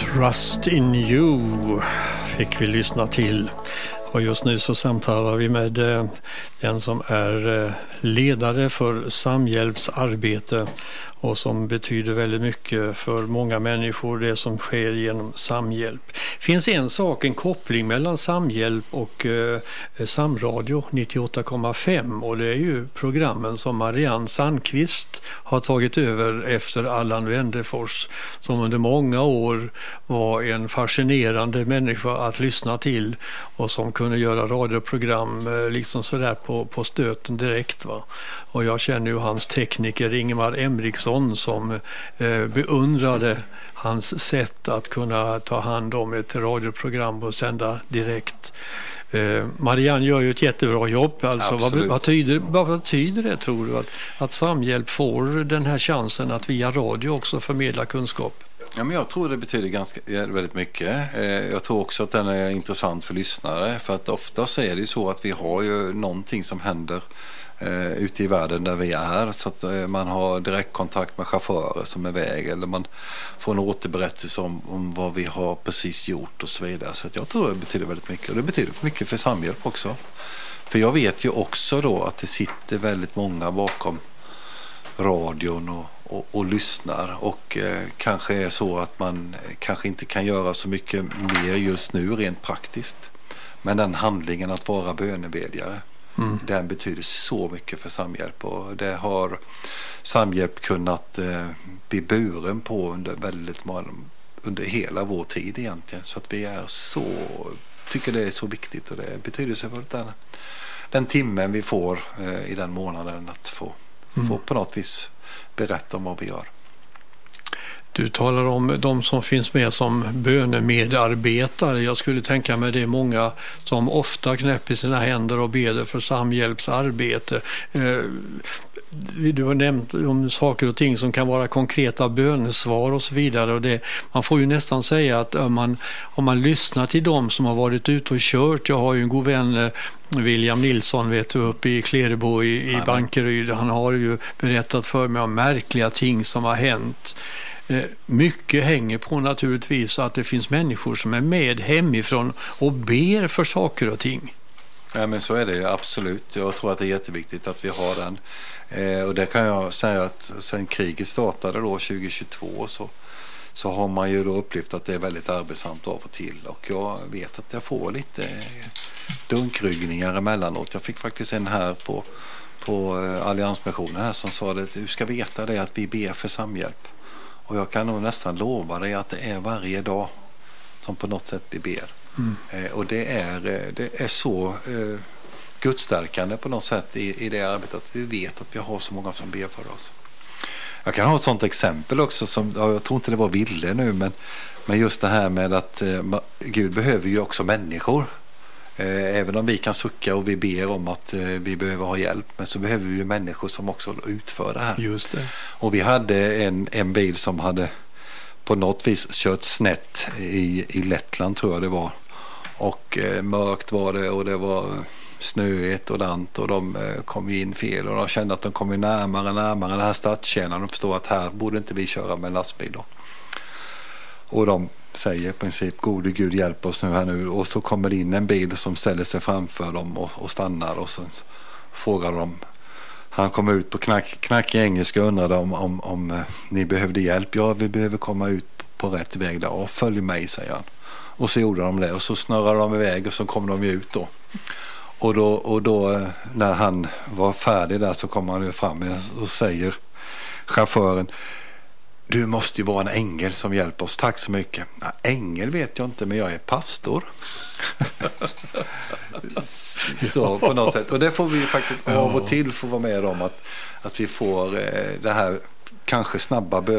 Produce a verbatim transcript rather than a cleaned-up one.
Trust in you fick vi lyssna till. Och just nu så samtalar vi med den som är ledare för Samhjälpsarbete och som betyder väldigt mycket för många människor, det som sker genom Samhjälp. Finns en sak, en koppling mellan Samhjälp och eh, Samradio nittioåtta komma fem, och det är ju programmen som Marianne Sandqvist har tagit över efter Allan Wendefors, som under många år var en fascinerande människa att lyssna till och som kunde göra radioprogram eh, liksom sådär på, på stöten direkt, va. Och jag känner ju hans tekniker Ingemar Emriksson som eh, beundrade hans sätt att kunna ta hand om ett radioprogram och sända direkt. Eh, Marianne gör ju ett jättebra jobb. Alltså, vad, vad, tyder, vad betyder det, tror du, att, att Samhjälp får den här chansen att via radio också förmedla kunskap? Ja, men jag tror det betyder ganska, väldigt mycket. Eh, jag tror också att den är intressant för lyssnare, för att ofta så är det ju så att vi har ju någonting som händer Uh, ute i världen där vi är, så att uh, man har direktkontakt med chaufförer som är väg, eller man får en återberättelse om, om vad vi har precis gjort och så vidare. Så att jag tror det betyder väldigt mycket, och det betyder mycket för Samhjälp också. För jag vet ju också då att det sitter väldigt många bakom radion och, och, och lyssnar, och uh, kanske är så att man kanske inte kan göra så mycket mer just nu rent praktiskt, men den handlingen att vara bönebedjare, Mm. den betyder så mycket för Samhjälp, och det har Samhjälp kunnat eh, bli buren på under väldigt många, under hela vår tid egentligen, så att vi är så, tycker det är så viktigt, och det är betydelsefullt den, den timmen vi får eh, i den månaden att få, mm. få på något vis berätta om vad vi gör. Du talar om de som finns med som bönemedarbetare. Jag skulle tänka mig det är många som ofta knäpper sina händer och beder för Samhjälpsarbete. Du har nämnt om saker och ting som kan vara konkreta bönesvar och så vidare. Och det, man får ju nästan säga att om man, om man lyssnar till dem som har varit ute och kört. Jag har ju en god vän, William Nilsson, vet du, uppe i Klerebo i, i Bankeryd. Han har ju berättat för mig om märkliga ting som har hänt. Mycket hänger på naturligtvis att det finns människor som är med hemifrån och ber för saker och ting. Ja, men så är det absolut. Jag tror att det är jätteviktigt att vi har den. Eh, och det kan jag säga att sen kriget startade då tjugohundratjugotvå så, så har man ju då upplevt att det är väldigt arbetsamt av och till. Och jag vet att jag får lite dunkryggningar emellanåt. Jag fick faktiskt en här på, på Alliansmissionen här som sa att du ska veta det att vi ber för Samhjälp. Och jag kan nog nästan lova dig att det är varje dag som på något sätt vi ber. Mm. Eh, och det är, det är så eh, gudstärkande på något sätt i, i det arbetet. Vi vet att vi har så många som ber för oss. Jag kan ha ett sånt exempel också som, jag tror inte det var Ville nu, men, men just det här med att eh, Gud behöver ju också människor. Eh, även om vi kan sucka och vi ber om att eh, vi behöver ha hjälp, men så behöver vi ju människor som också utför det här. Just det. Och vi hade en, en bil som hade på något vis kört snett i, i Lettland, tror jag det var. Och eh, mörkt var det, och det var snöigt och dant, och de eh, kom in fel, och de kände att de kom närmare närmare den här stadskärnan och förstod att här borde inte vi köra med lastbil då. Och de säger i princip, gode Gud hjälp oss nu här nu, och så kommer det in en bil som ställer sig framför dem och, och stannar, och så frågar de, han kom ut på knack, knackig engelska och undrade om, om, om eh, ni behövde hjälp. Ja, vi behöver komma ut på rätt väg där, och följ mig, säger han. Och så gjorde de det, och så snurrade de iväg, och så kom de ut då. Och då, och då när han var färdig där, så kom han fram och säger chauffören, du måste ju vara en ängel som hjälper oss, tack så mycket. Ja, ängel vet jag inte, men jag är pastor. Så på något sätt. Och det får vi ju faktiskt av och till få vara med om, att, att vi får eh, det här kanske snabba bön